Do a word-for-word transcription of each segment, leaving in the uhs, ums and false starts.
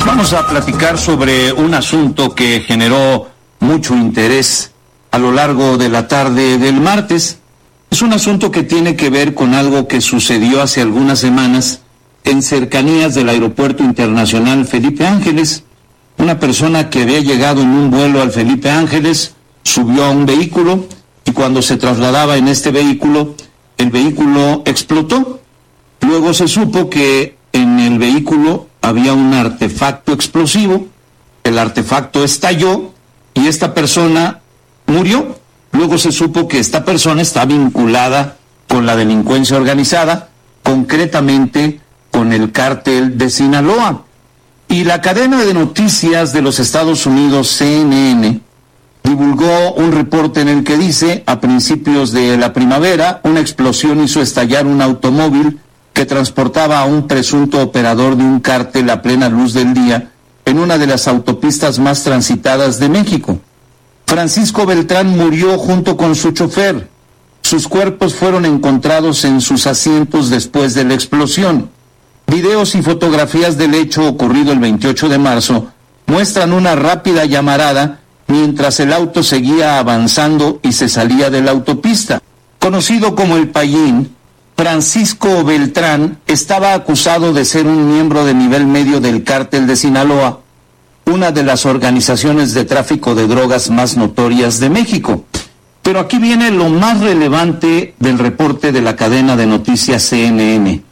Vamos a platicar sobre un asunto que generó mucho interés a lo largo de la tarde del martes. Es un asunto que tiene que ver con algo que sucedió hace algunas semanas en cercanías del Aeropuerto Internacional Felipe Ángeles. Una persona que había llegado en un vuelo al Felipe Ángeles subió a un vehículo y cuando se trasladaba en este vehículo, el vehículo explotó. Luego se supo que en el vehículo había un artefacto explosivo, el artefacto estalló y esta persona murió. Luego se supo que esta persona está vinculada con la delincuencia organizada, concretamente con el cártel de Sinaloa. Y la cadena de noticias de los Estados Unidos, C N N, divulgó un reporte en el que dice, a principios de la primavera, una explosión hizo estallar un automóvil que transportaba a un presunto operador de un cártel a plena luz del día en una de las autopistas más transitadas de México. Francisco Beltrán murió junto con su chofer. Sus cuerpos fueron encontrados en sus asientos después de la explosión. Videos y fotografías del hecho ocurrido el veintiocho de marzo muestran una rápida llamarada mientras el auto seguía avanzando y se salía de la autopista. Conocido como el Payín, Francisco Beltrán estaba acusado de ser un miembro de nivel medio del cártel de Sinaloa, una de las organizaciones de tráfico de drogas más notorias de México. Pero aquí viene lo más relevante del reporte de la cadena de noticias C N N.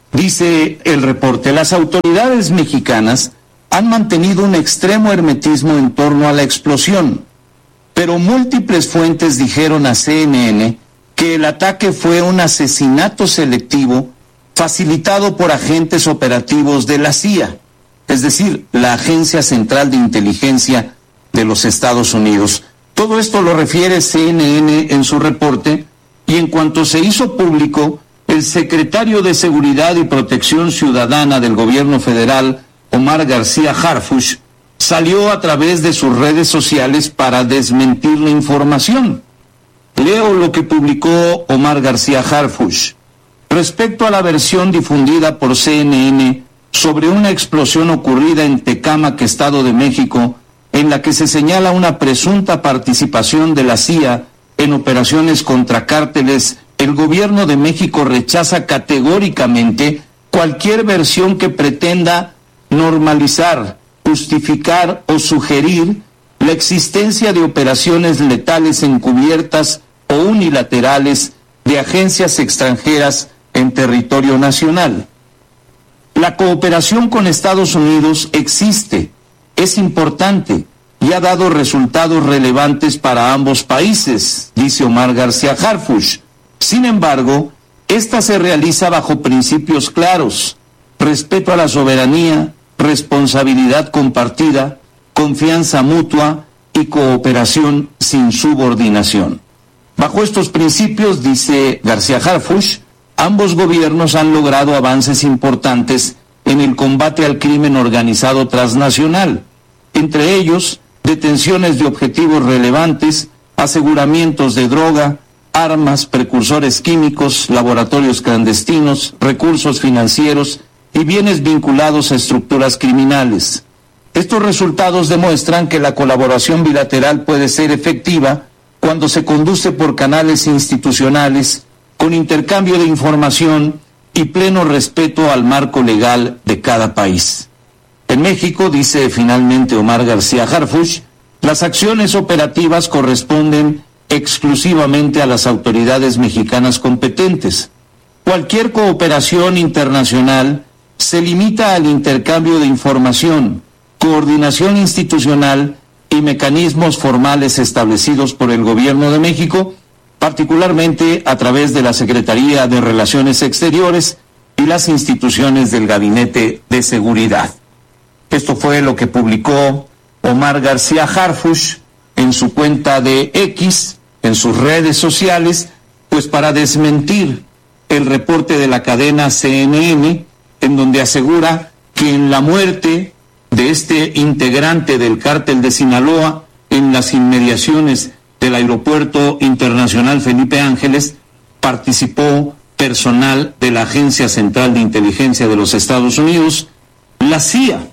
Dice el reporte, las autoridades mexicanas han mantenido un extremo hermetismo en torno a la explosión, pero múltiples fuentes dijeron a C N N que el ataque fue un asesinato selectivo facilitado por agentes operativos de la C I A, es decir, la Agencia Central de Inteligencia de los Estados Unidos. Todo esto lo refiere C N N en su reporte, y en cuanto se hizo público, el secretario de Seguridad y Protección Ciudadana del gobierno federal, Omar García Harfuch, salió a través de sus redes sociales para desmentir la información. Leo lo que publicó Omar García Harfuch. Respecto a la versión difundida por C N N sobre una explosión ocurrida en Tecámac, Estado de México, en la que se señala una presunta participación de la C I A en operaciones contra cárteles, el gobierno de México rechaza categóricamente cualquier versión que pretenda normalizar, justificar o sugerir la existencia de operaciones letales encubiertas o unilaterales de agencias extranjeras en territorio nacional. La cooperación con Estados Unidos existe, es importante y ha dado resultados relevantes para ambos países, dice Omar García Harfuch. Sin embargo, esta se realiza bajo principios claros: respeto a la soberanía, responsabilidad compartida, confianza mutua y cooperación sin subordinación. Bajo estos principios, dice García Harfuch, ambos gobiernos han logrado avances importantes en el combate al crimen organizado transnacional, entre ellos detenciones de objetivos relevantes, aseguramientos de droga, armas, precursores químicos, laboratorios clandestinos, recursos financieros y bienes vinculados a estructuras criminales. Estos resultados demuestran que la colaboración bilateral puede ser efectiva cuando se conduce por canales institucionales, con intercambio de información y pleno respeto al marco legal de cada país. En México, dice finalmente Omar García Harfuch, las acciones operativas corresponden exclusivamente a las autoridades mexicanas competentes. Cualquier cooperación internacional se limita al intercambio de información, coordinación institucional y mecanismos formales establecidos por el Gobierno de México, particularmente a través de la Secretaría de Relaciones Exteriores y las instituciones del Gabinete de Seguridad. Esto fue lo que publicó Omar García Harfuch en su cuenta de X, en sus redes sociales, pues para desmentir el reporte de la cadena C N N, en donde asegura que en la muerte de este integrante del cártel de Sinaloa en las inmediaciones del Aeropuerto Internacional Felipe Ángeles participó personal de la Agencia Central de Inteligencia de los Estados Unidos, la C I A.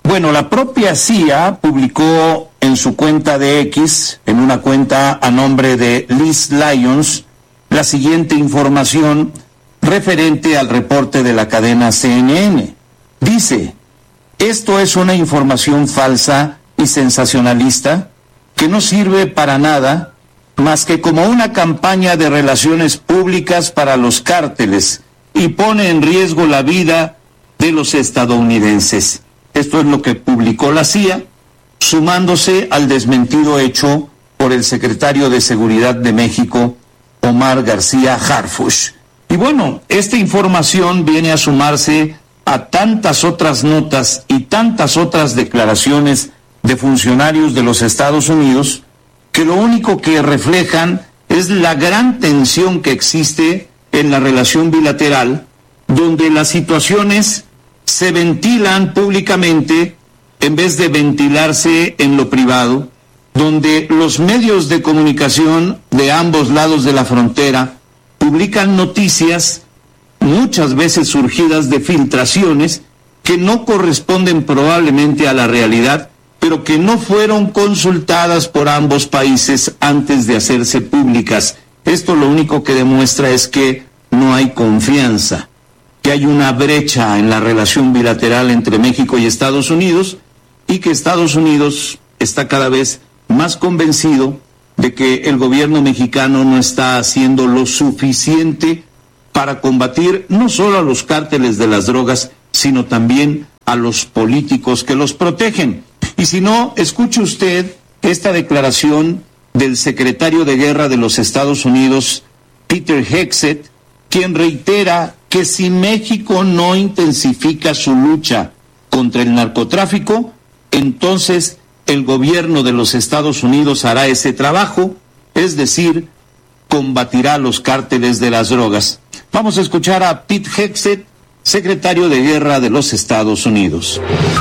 Bueno, la propia C I A publicó en su cuenta de X, en una cuenta a nombre de Liz Lyons, la siguiente información referente al reporte de la cadena C N N. Dice: esto es una información falsa y sensacionalista que no sirve para nada más que como una campaña de relaciones públicas para los cárteles y pone en riesgo la vida de los estadounidenses. Esto es lo que publicó la C I A, sumándose al desmentido hecho por el secretario de Seguridad de México, Omar García Harfuch. Y bueno, esta información viene a sumarse a tantas otras notas y tantas otras declaraciones de funcionarios de los Estados Unidos que lo único que reflejan es la gran tensión que existe en la relación bilateral, donde las situaciones se ventilan públicamente en vez de ventilarse en lo privado, donde los medios de comunicación de ambos lados de la frontera publican noticias muchas veces surgidas de filtraciones que no corresponden probablemente a la realidad, pero que no fueron consultadas por ambos países antes de hacerse públicas. Esto lo único que demuestra es que no hay confianza, que hay una brecha en la relación bilateral entre México y Estados Unidos, y que Estados Unidos está cada vez más convencido de que el gobierno mexicano no está haciendo lo suficiente para combatir no solo a los cárteles de las drogas, sino también a los políticos que los protegen. Y si no, escuche usted esta declaración del secretario de Guerra de los Estados Unidos, Peter Hegseth, quien reitera que si México no intensifica su lucha contra el narcotráfico, entonces el gobierno de los Estados Unidos hará ese trabajo, es decir, combatirá los cárteles de las drogas. Vamos a escuchar a Pete Hegseth, secretario de Guerra de los Estados Unidos.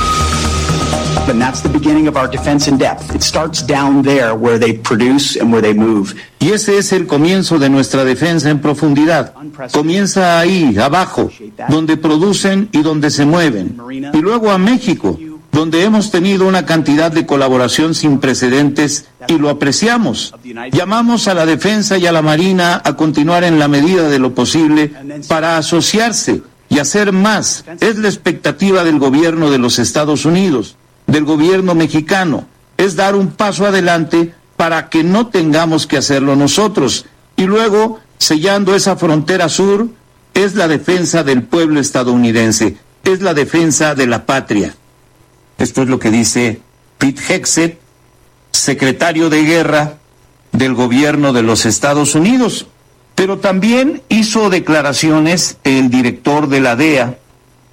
And that's the beginning of our defense in depth. It starts down there where they produce and where they move. Y ese es el comienzo de nuestra defensa en profundidad. Comienza ahí, abajo, donde producen y donde se mueven. Y luego a México, donde hemos tenido una cantidad de colaboración sin precedentes y lo apreciamos. Llamamos a la defensa y a la Marina a continuar en la medida de lo posible para asociarse y hacer más. Es la expectativa del gobierno de los Estados Unidos, del gobierno mexicano, es dar un paso adelante para que no tengamos que hacerlo nosotros. Y luego, sellando esa frontera sur, es la defensa del pueblo estadounidense, es la defensa de la patria. Esto es lo que dice Pete Hegseth, secretario de Guerra del gobierno de los Estados Unidos. Pero también hizo declaraciones el director de la D E A,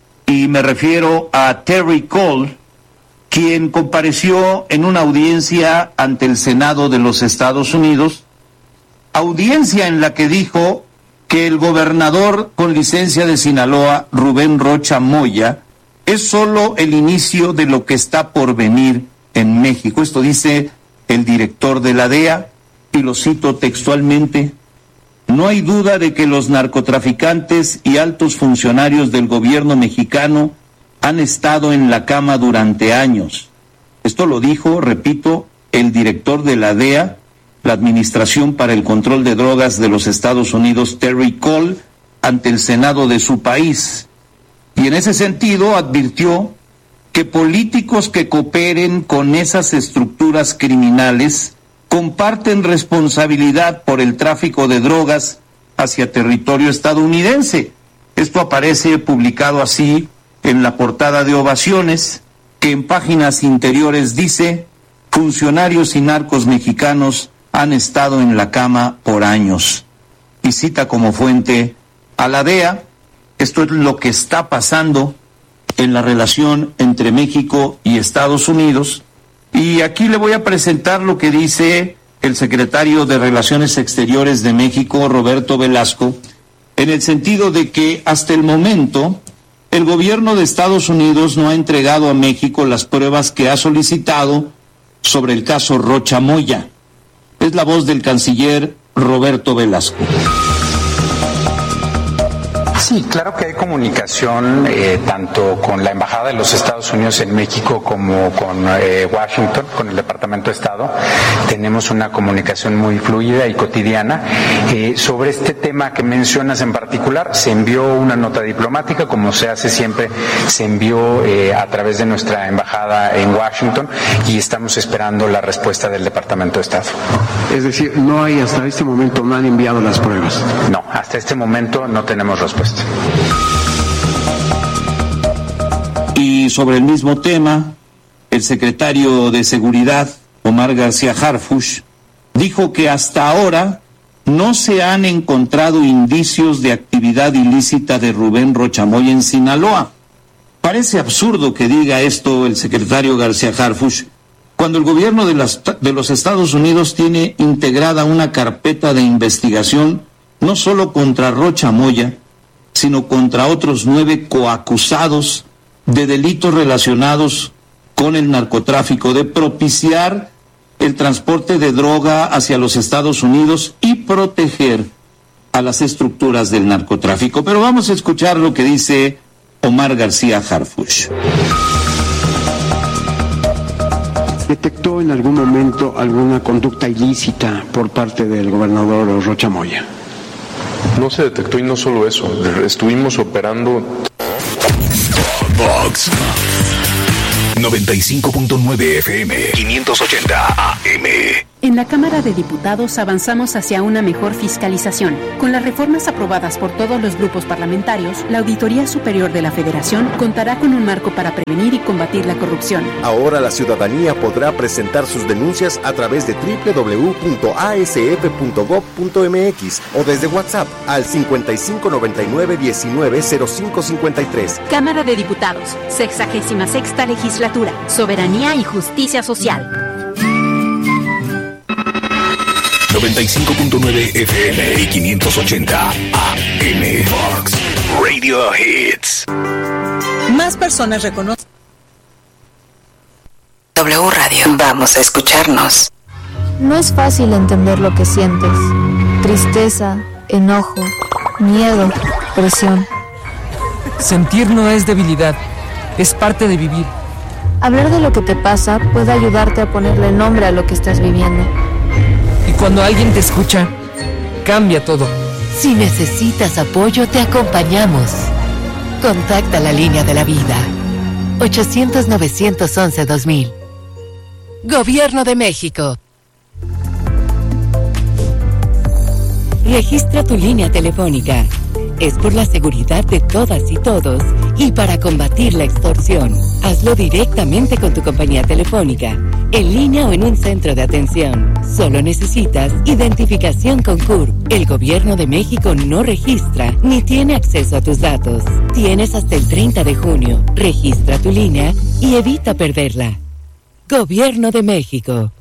y me refiero a Terry Cole, quien compareció en una audiencia ante el Senado de los Estados Unidos, audiencia en la que dijo que el gobernador con licencia de Sinaloa, Rubén Rocha Moya, es solo el inicio de lo que está por venir en México. Esto dice el director de la D E A, y lo cito textualmente: no hay duda de que los narcotraficantes y altos funcionarios del gobierno mexicano han estado en la cama durante años. Esto lo dijo, repito, el director de la D E A, la Administración para el Control de Drogas de los Estados Unidos, Terry Cole, ante el Senado de su país. Y en ese sentido advirtió que políticos que cooperen con esas estructuras criminales comparten responsabilidad por el tráfico de drogas hacia territorio estadounidense. Esto aparece publicado así en la portada de Ovaciones, que en páginas interiores dice: funcionarios y narcos mexicanos han estado en la cama por años. Y cita como fuente a la D E A. Esto es lo que está pasando en la relación entre México y Estados Unidos. Y aquí le voy a presentar lo que dice el secretario de Relaciones Exteriores de México, Roberto Velasco, en el sentido de que hasta el momento el gobierno de Estados Unidos no ha entregado a México las pruebas que ha solicitado sobre el caso Rocha Moya. Es la voz del canciller Roberto Velasco. Sí, claro que hay comunicación eh, tanto con la Embajada de los Estados Unidos en México como con eh, Washington, con el Departamento de Estado. Tenemos una comunicación muy fluida y cotidiana. Eh, sobre este tema que mencionas en particular, se envió una nota diplomática, como se hace siempre, se envió eh, a través de nuestra Embajada en Washington y estamos esperando la respuesta del Departamento de Estado. Es decir, no hay hasta este momento, no han enviado las pruebas. No, hasta este momento no tenemos respuesta. Y sobre el mismo tema, el secretario de Seguridad, Omar García Harfuch, dijo que hasta ahora no se han encontrado indicios de actividad ilícita de Rubén Rocha Moya en Sinaloa. Parece absurdo que diga esto el secretario García Harfuch, cuando el gobierno de, las, de los Estados Unidos tiene integrada una carpeta de investigación no solo contra Rocha Moya, sino contra otros nueve coacusados de delitos relacionados con el narcotráfico, de propiciar el transporte de droga hacia los Estados Unidos y proteger a las estructuras del narcotráfico. Pero vamos a escuchar lo que dice Omar García Harfuch. ¿Detectó en algún momento alguna conducta ilícita por parte del gobernador Rocha Moya? No se detectó y no solo eso, estuvimos operando. Vox noventa y cinco punto nueve F M, quinientos ochenta A M. En la Cámara de Diputados avanzamos hacia una mejor fiscalización. Con las reformas aprobadas por todos los grupos parlamentarios, la Auditoría Superior de la Federación contará con un marco para prevenir y combatir la corrupción. Ahora la ciudadanía podrá presentar sus denuncias a través de doble u doble u doble u punto a s f punto gob punto m x o desde WhatsApp al cincuenta y cinco noventa y nueve diecinueve cero cinco cincuenta y tres. Cámara de Diputados, sexagésima sexta legislatura, soberanía y justicia social. noventa y cinco punto nueve F M y quinientos ochenta A M. Vox Radio Hits. Más personas reconocen. W Radio. Vamos a escucharnos. No es fácil entender lo que sientes. Tristeza, enojo, miedo, presión. Sentir no es debilidad, es parte de vivir. Hablar de lo que te pasa puede ayudarte a ponerle nombre a lo que estás viviendo. Y cuando alguien te escucha, cambia todo. Si necesitas apoyo, te acompañamos. Contacta la línea de la vida. ochocientos novecientos once dos mil. Gobierno de México. Registra tu línea telefónica. Es por la seguridad de todas y todos y para combatir la extorsión. Hazlo directamente con tu compañía telefónica, en línea o en un centro de atención. Solo necesitas identificación con C U R P. El Gobierno de México no registra ni tiene acceso a tus datos. Tienes hasta el treinta de junio. Registra tu línea y evita perderla. Gobierno de México.